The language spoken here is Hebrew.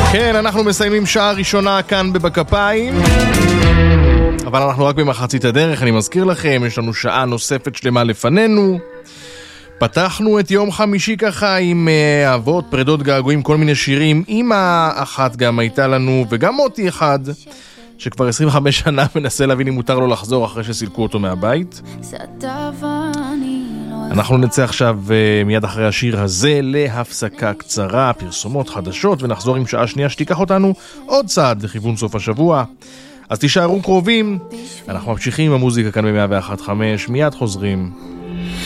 כן, אנחנו מסיימים שעה ראשונה כאן בבכפיים, אבל אנחנו רק במחצית הדרך. אני מזכיר לכם, יש לנו שעה נוספת שלמה לפנינו. פתחנו את יום חמישי ככה עם אהבות, פרדות, געגועים, כל מיני שירים. אמא אחת גם הייתה לנו, וגם מוטי אחד, שכבר 25 שנה מנסה להבין אם מותר לו לחזור אחרי שסילקו אותו מהבית. אנחנו נצא עכשיו מיד אחרי השיר הזה להפסקה קצרה, פרסומות חדשות, ונחזור עם שעה שנייה שתיקח אותנו עוד צעד לכיוון סוף השבוע. אז תישארו קרובים, אנחנו ממשיכים עם המוזיקה כאן ב-101.5, מיד חוזרים.